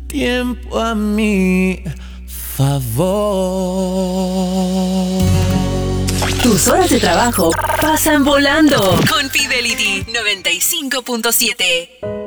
tiempo a mi favor. Tus horas de trabajo pasan volando. Con Fidelity 95.7.